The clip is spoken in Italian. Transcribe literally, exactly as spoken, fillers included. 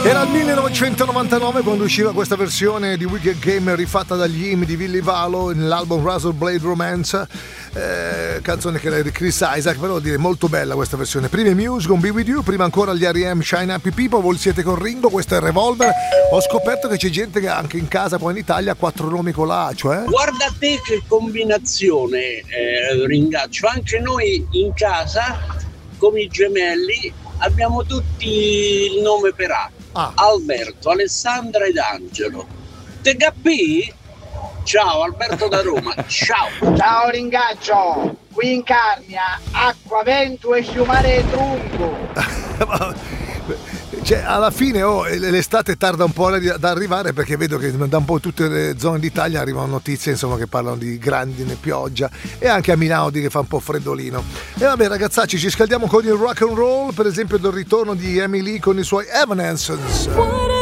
Era il millenovecentonovantanove quando usciva questa versione di Wicked Game rifatta dagli Him di Willy Valo nell'album Razor Blade Romance, eh, canzone che era di Chris Isaac, però dire molto bella questa versione. Prima Muse con Be With You, prima ancora gli R E M Shine Happy People. Voi siete con Ringo, questo è il Revolver. Ho scoperto che c'è gente che anche in casa qua in Italia ha quattro nomi con la A, cioè guarda te che combinazione, eh, Ringaccio, anche noi in casa come i gemelli abbiamo tutti il nome per A. Ah. Alberto, Alessandra ed Angelo. Te capì? Ciao, Alberto da Roma. Ciao. Ciao Ringaccio, qui in Carnia, acqua, vento e sciumare trunco. Cioè, alla fine oh, l'estate tarda un po' ad arrivare, perché vedo che da un po' tutte le zone d'Italia arrivano notizie, insomma, che parlano di grandine, pioggia, e anche a Minaudi che fa un po' freddolino. E vabbè ragazzacci, ci scaldiamo con il rock and roll, per esempio del ritorno di Emily con i suoi Evanescence.